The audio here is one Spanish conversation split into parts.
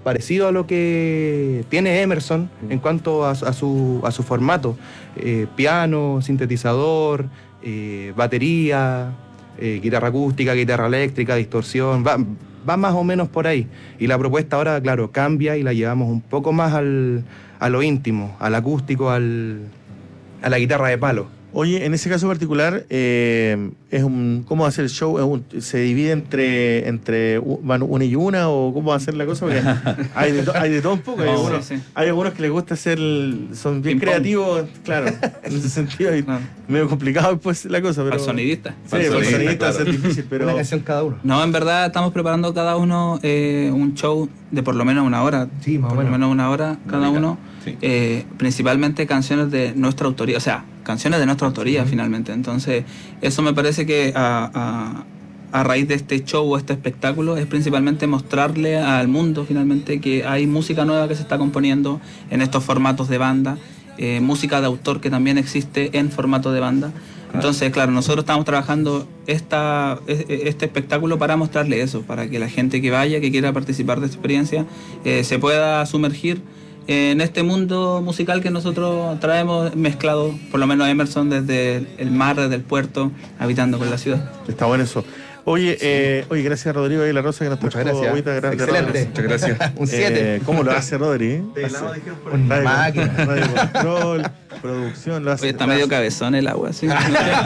parecido a lo que tiene Emerson en cuanto a su formato. Piano, sintetizador, batería, guitarra acústica, guitarra eléctrica, distorsión, va más o menos por ahí. Y la propuesta ahora, claro, cambia y la llevamos un poco más a lo íntimo, al acústico, a la guitarra de palo. Oye, en ese caso particular, ¿cómo va a ser el show? ¿Se divide entre una y una o cómo va a ser la cosa? Porque hay de todo un poco. Hay algunos que les gusta hacer, son bien creativos, claro, en ese sentido. Y medio complicado después la cosa. Pero, al sonidista. Sí, para el sonidista va a ser difícil, pero... Una canción cada uno. No, en verdad estamos preparando cada uno un show de por lo menos una hora. Sí, más o menos. Por lo menos una hora cada uno. Sí. Principalmente canciones de nuestra autoría, o sea, canciones de nuestra autoría finalmente. Entonces, eso me parece que a raíz de este show o este espectáculo es principalmente mostrarle al mundo finalmente que hay música nueva que se está componiendo en estos formatos de banda, música de autor que también existe en formato de banda. Entonces, claro, nosotros estamos trabajando este espectáculo para mostrarle eso, para que la gente que vaya, que quiera participar de esta experiencia, se pueda sumergir en este mundo musical que nosotros traemos mezclado, por lo menos Emerson, desde el mar, desde el puerto, habitando con la ciudad. Está bueno eso. Oye, gracias a Rodrigo de la Rosa que nos trajo agüita. Excelente. Muchas gracias. Un 7. ¿Cómo lo hace Rodri? Máquina. Radio control, producción. Lo hace. Oye, está medio cabezón el agua, ¿sí?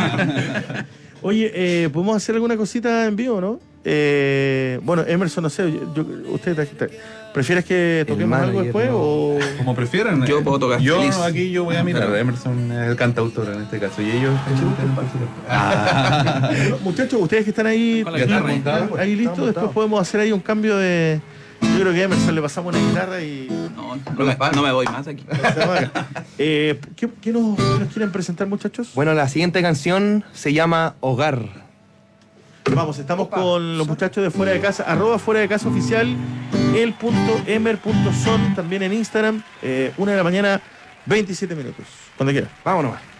Oye, ¿podemos hacer alguna cosita en vivo, no? Bueno, Emerson, no sé, usted ¿prefieres que toquemos algo después o...? Como prefieran. Yo puedo tocar. Yo feliz. aquí voy a mirar. Emerson es el cantautor en este caso. Y ellos... Muchachos, ustedes que están ahí listos, después podemos hacer ahí un cambio de... Yo creo que a Emerson le pasamos una guitarra y... No me voy más aquí. ¿Qué nos quieren presentar, muchachos? Bueno, la siguiente canción se llama Hogar. Vamos, estamos con los muchachos de Fuera de Casa, @Fuera de Casa Oficial, el.emer.son, también en Instagram, 1 de la mañana, 27 minutos. Cuando quiera. Vámonos.